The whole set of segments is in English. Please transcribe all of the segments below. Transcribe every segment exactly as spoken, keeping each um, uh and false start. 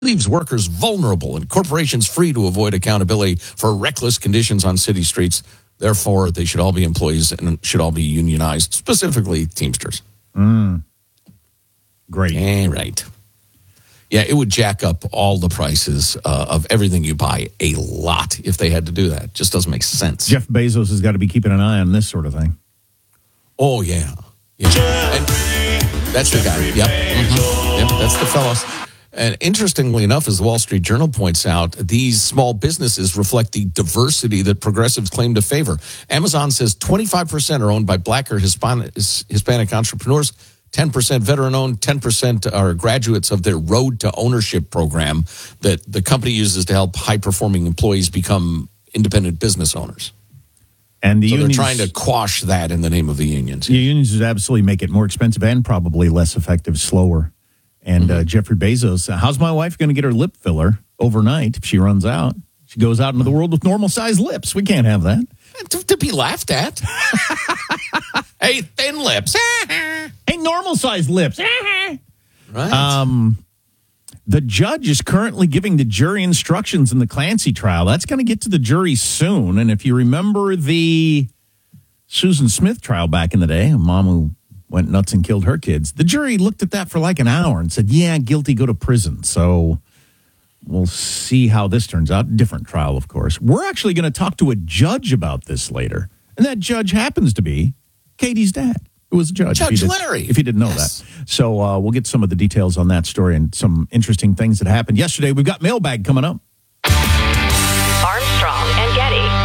leaves workers vulnerable and corporations free to avoid accountability for reckless conditions on city streets. Therefore, they should all be employees and should all be unionized, specifically Teamsters. Mm. Great. Yeah, right. Yeah, it would jack up all the prices uh, of everything you buy a lot if they had to do that. Just doesn't make sense. Jeff Bezos has got to be keeping an eye on this sort of thing. Oh, yeah. yeah. And that's the guy. Yep. Mm-hmm. Yep, that's the fellow. And interestingly enough, as the Wall Street Journal points out, these small businesses reflect the diversity that progressives claim to favor. Amazon says twenty-five percent are owned by black or Hispanic, Hispanic entrepreneurs, ten percent veteran-owned, ten percent are graduates of their Road to Ownership program that the company uses to help high-performing employees become independent business owners. And the so unions, they're trying to quash that in the name of the unions. The unions would absolutely make it more expensive and probably less effective, slower. And mm-hmm. uh, Jeffrey Bezos, uh, how's my wife going to get her lip filler overnight if she runs out? She goes out into the world with normal-sized lips. We can't have that. To, to be laughed at. Hey, thin lips. Hey, normal-sized lips. Right. Um, the judge is currently giving the jury instructions in the Clancy trial. That's going to get to the jury soon. And if you remember the Susan Smith trial back in the day, a mom who went nuts and killed her kids, the jury looked at that for like an hour and said, yeah, guilty, go to prison. So we'll see how this turns out. Different trial, of course. We're actually going to talk to a judge about this later. And that judge happens to be Katie's dad, who was a judge. Judge if Larry. If you didn't know yes. that. So uh, we'll get some of the details on that story and some interesting things that happened yesterday. We've got mailbag coming up. Armstrong and Getty.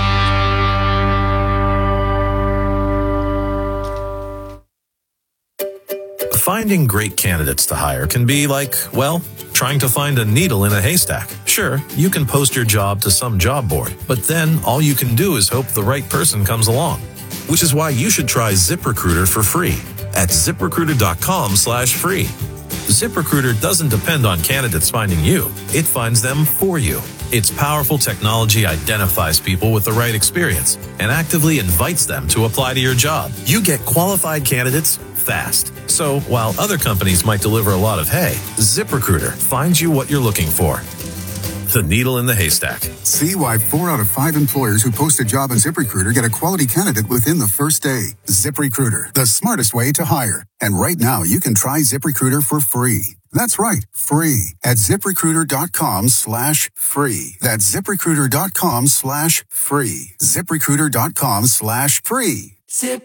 Finding great candidates to hire can be like, well, trying to find a needle in a haystack. Sure, you can post your job to some job board, but then all you can do is hope the right person comes along. Which is why you should try ZipRecruiter for free at ZipRecruiter.com slash free. ZipRecruiter doesn't depend on candidates finding you. It finds them for you. Its powerful technology identifies people with the right experience and actively invites them to apply to your job. You get qualified candidates fast. So while other companies might deliver a lot of hay, ZipRecruiter finds you what you're looking for. The needle in the haystack. See why four out of five employers who post a job on ZipRecruiter get a quality candidate within the first day. ZipRecruiter, the smartest way to hire. And right now, you can try ZipRecruiter for free. That's right, free at ZipRecruiter.com slash free. That's ZipRecruiter.com slash free. ZipRecruiter.com slash free. Zip